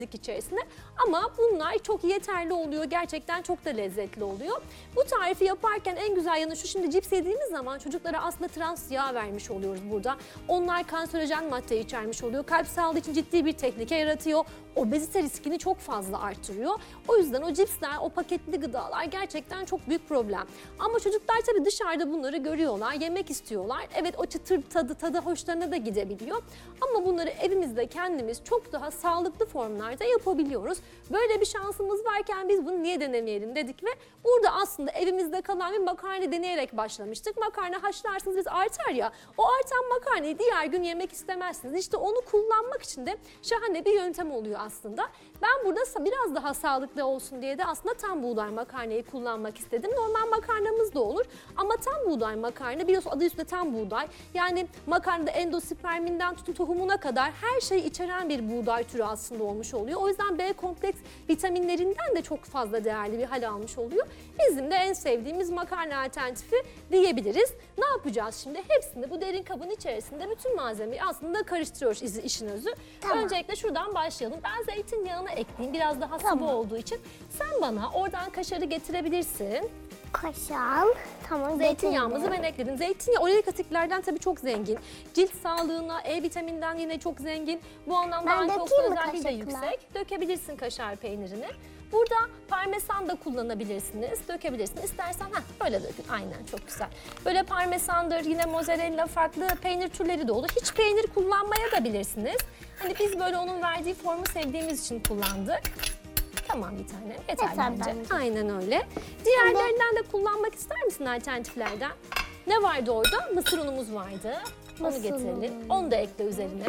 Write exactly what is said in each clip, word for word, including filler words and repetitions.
içerisinde ama bunlar çok yeterli oluyor. Gerçekten çok da lezzetli oluyor. Bu tarifi yaparken en güzel yanı şu: şimdi cips yediğimiz zaman çocuklara aslında trans yağ vermiş oluyoruz burada. Onlar kanserojen madde içermiş oluyor. Kalp sağlığı için ciddi bir tehlike yaratıyor. Obezite riskini çok fazla artırıyor. O yüzden o cipsler, o paketli gıdalar gerçekten çok büyük problem. Ama çocuklar tabii dışarıda bunları görüyorlar, yemek istiyorlar. Evet, o çıtır tadı, tadı hoşlarına da gidebiliyor. Ama bunları evimizde kendimiz çok daha sağlıklı formlarda yapabiliyoruz. Böyle bir şansımız varken biz bunu niye denemeyelim dedik ve burada aslında evimizde kalan bir makarna deneyerek başlamıştık. Makarna haşlarsınız, biz artar ya, o artan makarnayı diğer gün yemek istemezsiniz. İşte onu kullanmak için de şahane bir yöntem oluyor aslında. Ben burada biraz daha sağlıklı olsun diye de aslında tam buğday makarnayı kullanmak istedim. Normal makarnamız da olur ama tam buğday makarna, biliyorsun adı üstünde tam buğday. Yani makarnada endosperminden tutun tohumuna kadar her şeyi içeren bir buğday türü aslında olmuş oluyor. O yüzden B kompleks vitaminlerinden de çok fazla değerli bir hal almış oluyor. Bizim de en sevdiğimiz makarna alternatifi diyebiliriz. Ne yapacağız şimdi? Hepsini bu derin kabın içerisinde bütün malzemeyi aslında karıştırıyoruz, işin özü. Tamam. Öncelikle şuradan başlayalım. Ben zeytinyağını ekleyeyim biraz daha sıvı Tamam. olduğu için. Sen bana oradan kaşarı getirebilirsin. Kaşar. Tamam. Zeytinyağımızı getirdim. ben ekledim. Zeytinyağı oleik asitlerden tabii çok zengin. Cilt sağlığına, E vitaminden yine çok zengin. Bu anlamda Ben antioksidan dökeyim mi özelliği de kaşıkla? yüksek. Dökebilirsin kaşar peynirini. Burada parmesan da kullanabilirsiniz, dökebilirsiniz. İstersen heh, böyle dökün. Aynen, çok güzel. Böyle parmesandır, yine mozzarella, farklı peynir türleri de olur. Hiç peynir kullanmaya da bilirsiniz. Hani biz böyle onun verdiği formu sevdiğimiz için kullandık. Tamam, bir tane yeter, Yeter bence. bence. Aynen öyle. Diğerlerinden de kullanmak ister misin alternatiflerden? Ne vardı orada? Mısır unumuz vardı. Onu Mısır getirelim. unu. Onu da ekle üzerine.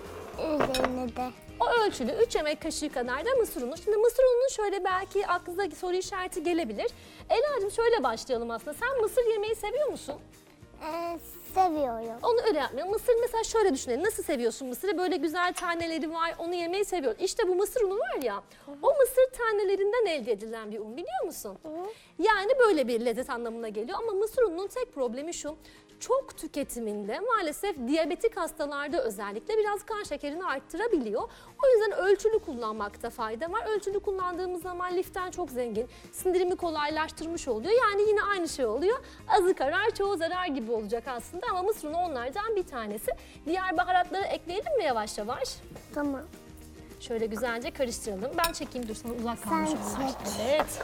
Üzerine de. O ölçülü üç yemek kaşığı kadar da mısır unu. Şimdi mısır ununu şöyle belki aklınıza soru işareti gelebilir. Ela'cığım şöyle başlayalım aslında. Sen mısır yemeyi seviyor musun? Ee, seviyorum. Onu öyle yapmayalım. Mısır mesela şöyle düşünelim. Nasıl seviyorsun mısırı? Böyle güzel taneleri var. Onu yemeyi seviyorsun. İşte bu mısır unu var ya. O mısır tanelerinden elde edilen bir un, biliyor musun? Yani böyle bir lezzet anlamına geliyor. Ama mısır ununun tek problemi şu: çok tüketiminde maalesef diyabetik hastalarda özellikle biraz kan şekerini arttırabiliyor. O yüzden ölçülü kullanmakta fayda var. Ölçülü kullandığımız zaman liften çok zengin, sindirimi kolaylaştırmış oluyor. Yani yine aynı şey oluyor. Azı karar, çoğu zarar gibi olacak aslında ama mısır unu onlardan bir tanesi. Diğer baharatları ekleyelim mi yavaş yavaş? Tamam. Şöyle güzelce karıştıralım. Ben çekeyim, dur, sana uzak Sen kalmış onlar. çek. Evet.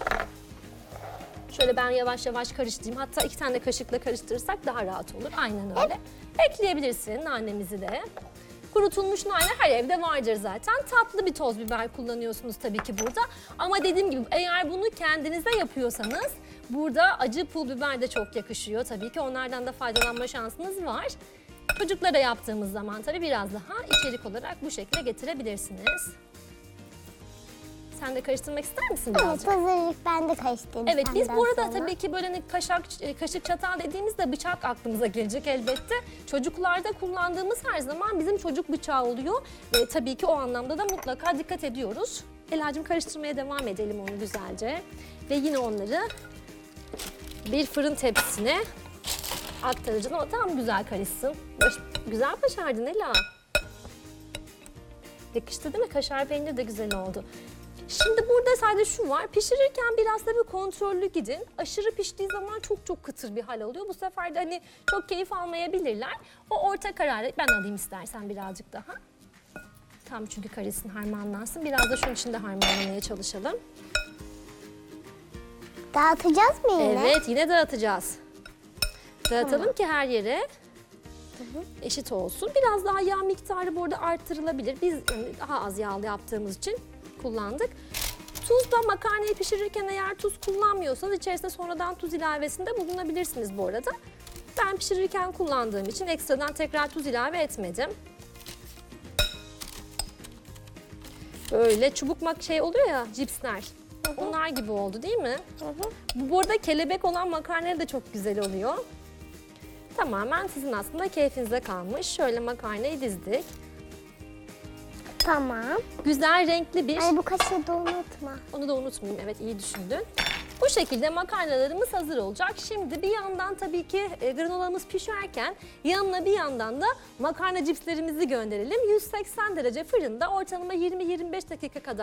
Şöyle ben yavaş yavaş karıştırayım. Hatta iki tane kaşıkla karıştırırsak daha rahat olur. Aynen öyle. Ekleyebilirsin nanemizi de. Kurutulmuş nane her evde vardır zaten. Tatlı bir toz biber kullanıyorsunuz tabii ki burada. Ama dediğim gibi eğer bunu kendinize yapıyorsanız burada acı pul biber de çok yakışıyor. Tabii ki onlardan da faydalanma şansınız var. Çocuklara yaptığımız zaman tabii biraz daha içerik olarak bu şekilde getirebilirsiniz. Sen de karıştırmak ister misin birazcık? Evet, hazırlık ben de karıştırayım. Evet, biz senden bu arada sonra. tabii ki böyle hani kaşık, kaşık çatal dediğimizde bıçak aklımıza gelecek elbette. Çocuklarda kullandığımız her zaman bizim çocuk bıçağı oluyor. Ve tabii ki o anlamda da mutlaka dikkat ediyoruz. Ela'cığım karıştırmaya devam edelim onu güzelce. Ve yine onları bir fırın tepsisine aktaracağım ama tam güzel karışsın. Güzel başardın Ela. Yakıştı değil mi? Kaşar peyniri de güzel oldu. Şimdi burada sadece şu var: pişirirken biraz da bir kontrollü gidin. Aşırı piştiği zaman çok çok kıtır bir hal oluyor. Bu sefer de hani çok keyif almayabilirler. O orta kararı ben alayım istersen birazcık daha. Tam çünkü karışsın, harmanlansın. Biraz da şunun içinde harmanlamaya çalışalım. Dağıtacağız mı yine? Evet, yine dağıtacağız. Dağıtalım tamam ki her yere eşit olsun. Biraz daha yağ miktarı bu arada arttırılabilir. Biz daha az yağlı yaptığımız için kullandık. Tuz da makarnayı pişirirken eğer tuz kullanmıyorsanız içerisine sonradan tuz ilavesinde bulunabilirsiniz bu arada. Ben pişirirken kullandığım için ekstradan tekrar tuz ilave etmedim. Böyle çubuk mak şey oluyor ya, cipsler. Hı hı. Onlar gibi oldu değil mi? Hı hı. Bu arada kelebek olan makarna da çok güzel oluyor. Tamamen sizin aslında keyfinize kalmış. Şöyle makarnayı dizdik. Tamam. Güzel renkli bir... Ay, bu kaşığı da unutma. Onu da unutmayayım, evet, iyi düşündün. Bu şekilde makarnalarımız hazır olacak. Şimdi bir yandan tabii ki e, granolamız pişerken yanına bir yandan da makarna cipslerimizi gönderelim. yüz seksen derece fırında ortalama yirmi yirmi beş dakika kadar